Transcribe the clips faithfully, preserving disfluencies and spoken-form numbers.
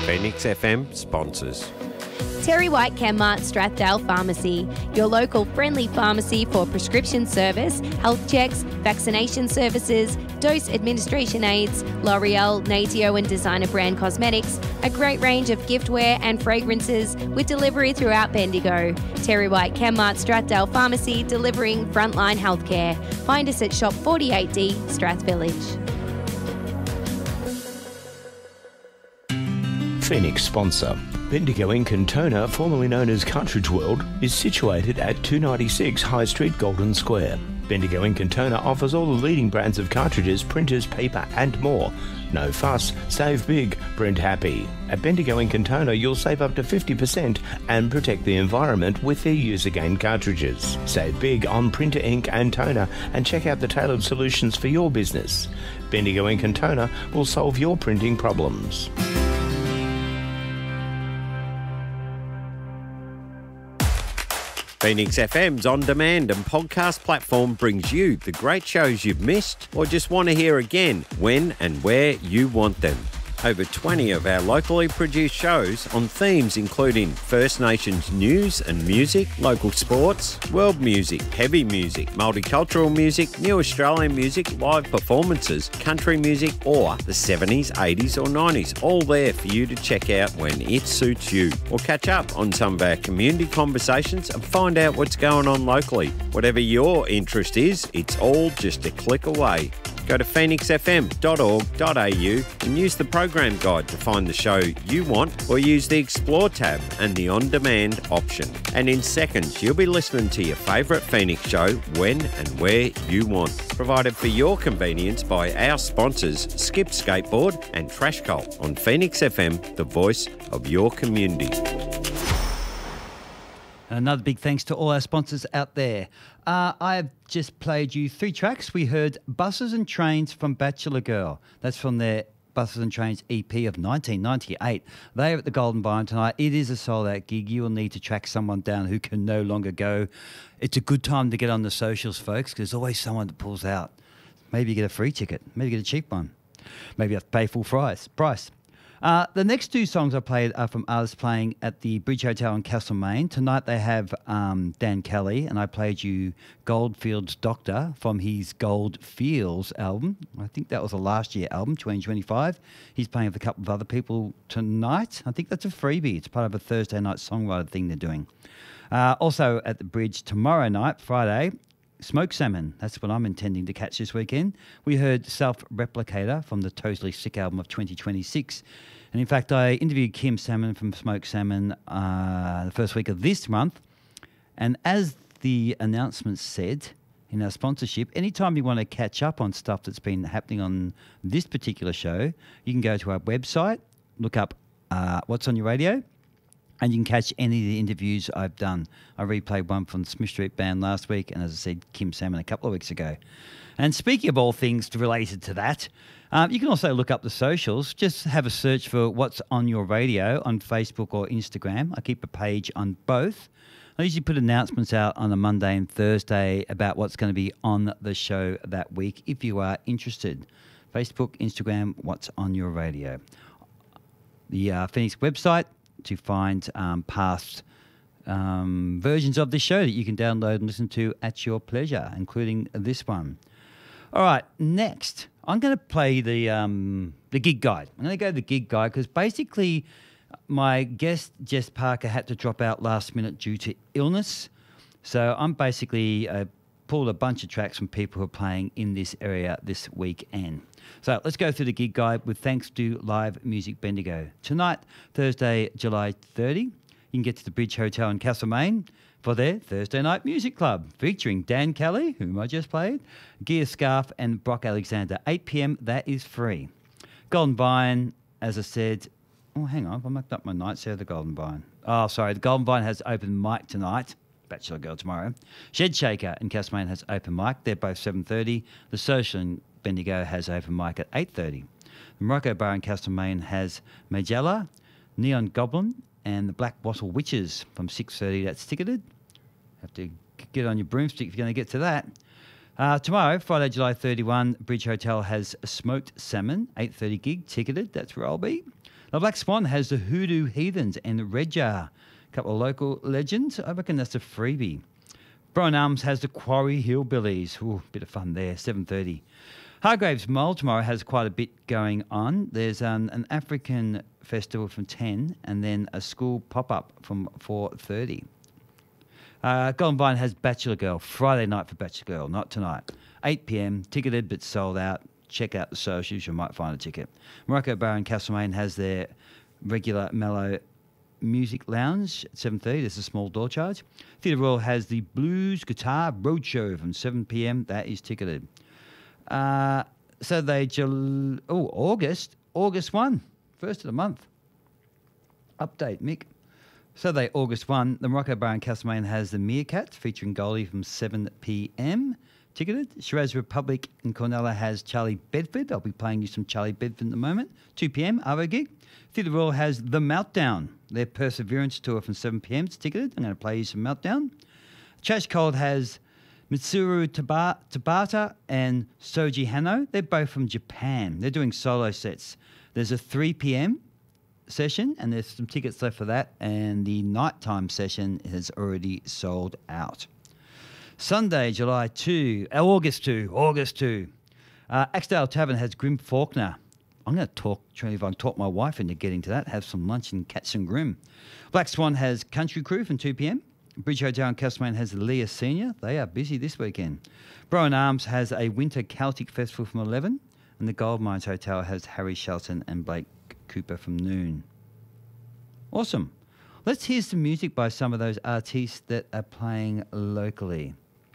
Phoenix F M sponsors. Terry White Chemmart Strathdale Pharmacy, your local friendly pharmacy for prescription service, health checks, vaccination services, dose administration aids, L'Oreal, Natio and designer brand cosmetics, a great range of giftware and fragrances with delivery throughout Bendigo. Terry White Chemmart Strathdale Pharmacy, delivering frontline healthcare. Find us at Shop forty-eight D, Strath Village. Phoenix sponsor. Bendigo Ink and Toner, formerly known as Cartridge World, is situated at two ninety-six High Street, Golden Square. Bendigo Ink and Toner offers all the leading brands of cartridges, printers, paper and more. No fuss, save big, print happy. At Bendigo Ink and Toner you'll save up to fifty percent and protect the environment with their use-again cartridges. Save big on printer ink and toner and check out the tailored solutions for your business. Bendigo Ink and Toner will solve your printing problems. Phoenix F M's on-demand and podcast platform brings you the great shows you've missed or just want to hear again when and where you want them. Over twenty of our locally produced shows on themes including First Nations news and music, local sports, world music, heavy music, multicultural music, new Australian music, live performances, country music or the seventies, eighties or nineties, all there for you to check out when it suits you. Or catch up on some of our community conversations and find out what's going on locally. Whatever your interest is, it's all just a click away. Go to phoenix f m dot org dot a u and use the program guide to find the show you want, or use the Explore tab and the On-Demand option. And in seconds, you'll be listening to your favourite Phoenix show when and where you want. Provided for your convenience by our sponsors, Skip Skateboard and Trash Cult on Phoenix F M, the voice of your community. Another big thanks to all our sponsors out there. Uh, I have just played you three tracks. We heard Buses and Trains from Bachelor Girl. That's from their Buses and Trains E P of nineteen ninety-eight. They are at the Golden Vine tonight. It is a sold-out gig. You will need to track someone down who can no longer go. It's a good time to get on the socials, folks, because there's always someone that pulls out. Maybe you get a free ticket. Maybe you get a cheap one. Maybe you have to pay full price. price. Uh, the next two songs I played are from artists playing at the Bridge Hotel in Castlemaine. Tonight they have um, Dan Kelly, and I played you Goldfields Doctor from his Goldfields album. I think that was a last year album, twenty twenty-five. He's playing with a couple of other people tonight. I think that's a freebie. It's part of a Thursday night songwriter thing they're doing. Uh, also at the Bridge tomorrow night, Friday, Smoked Salmon. That's what I'm intending to catch this weekend. We heard Self-Replicator from the Totally Sick album of twenty twenty-six. And in fact, I interviewed Kim Salmon from Smoked Salmon uh, the first week of this month. And as the announcement said in our sponsorship, anytime you want to catch up on stuff that's been happening on this particular show, you can go to our website, look up uh, What's on Your Radio, and you can catch any of the interviews I've done. I replayed one from the Smith Street Band last week, and as I said, Kim Salmon a couple of weeks ago. And speaking of all things related to that, um, you can also look up the socials. Just have a search for What's on Your Radio on Facebook or Instagram. I keep a page on both. I usually put announcements out on a Monday and Thursday about what's going to be on the show that week, if you are interested. Facebook, Instagram, What's on Your Radio. The uh, Phoenix website to find um, past um, versions of this show that you can download and listen to at your pleasure, including this one. All right, next, I'm going to play the um, the gig guide. I'm going to go to the gig guide because basically my guest, Jess Parker, had to drop out last minute due to illness. So I'm basically uh, pulled a bunch of tracks from people who are playing in this area this weekend. So let's go through the gig guide with thanks to Live Music Bendigo. Tonight, Thursday, July thirtieth, you can get to the Bridge Hotel in Castlemaine for their Thursday Night Music Club, featuring Dan Kelly, whom I just played, Gear Scarf and Brock Alexander. eight p.m, that is free. Golden Vine, as I said, oh, hang on, I mucked up my nights there, the Golden Vine. Oh, sorry, the Golden Vine has open mic tonight. Bachelor Girl tomorrow. Shed Shaker in Castlemaine has open mic. They're both seven thirty. The Social in Bendigo has open mic at eight thirty. The Morocco Bar in Castlemaine has Majella, Neon Goblin, and the Black Wattle Witches from six thirty. That's ticketed. Have to get on your broomstick if you're going to get to that. Uh, tomorrow, Friday, July thirty-first, Bridge Hotel has Smoked Salmon, eight thirty gig, ticketed. That's where I'll be. The Black Swan has the Hoodoo Heathens and the Red Jar. A couple of local legends. I reckon that's a freebie. Brian Arms has the Quarry Hillbillies. Ooh, bit of fun there, seven thirty. Hargraves Mole tomorrow has quite a bit going on. There's um, an African festival from ten and then a school pop-up from four thirty. Uh, Golden Vine has Bachelor Girl, Friday night for Bachelor Girl, not tonight. eight p.m, ticketed but sold out. Check out the socials, you might find a ticket. Morocco Bar in Castlemaine has their regular mellow music lounge at seven thirty. There's a small door charge. Theatre Royal has the Blues Guitar Roadshow from seven p.m. That is ticketed. Uh, so they, Jul- oh, August, August first, first of the month. Update, Mick. So they, August first, the Morocco Bar in Castlemaine has the Meerkats featuring Goldie from seven p.m. Ticketed. Shiraz Republic in Cornella has Charlie Bedford. I'll be playing you some Charlie Bedford in a moment. two p.m. Arvo gig. Theatre Royal has The Meltdown, their Perseverance tour from seven p.m. It's ticketed. I'm going to play you some Meltdown. Trash Cold has Mitsuru Taba- Tabata and Soji Hano. They're both from Japan. They're doing solo sets. There's a three p.m. session and there's some tickets left for that, and the nighttime session has already sold out. Sunday, July second, uh, August second, August second. Uh, Axdale Tavern has Grim Faulkner. I'm going to talk, try if I can talk my wife into getting to that, have some lunch and catch some Grim. Black Swan has Country Crew from two p.m. Bridge Hotel in Castlemaine has Leah Senior. They are busy this weekend. Brown Arms has a Winter Celtic Festival from eleven. And the Gold Mines Hotel has Harry Shelton and Blake Cooper from noon. Awesome. Let's hear some music by some of those artists that are playing locally.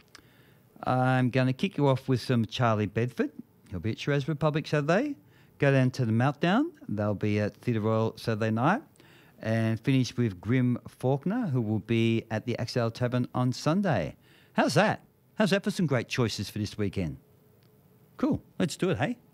I'm going to kick you off with some Charlie Bedford. He'll be at Shiraz Republic Saturday. Go down to the Meltdown. They'll be at Theatre Royal Saturday night. And finish with Grim Faulkner, who will be at the Axdale Tavern on Sunday. How's that? How's that for some great choices for this weekend? Cool. Let's do it, hey?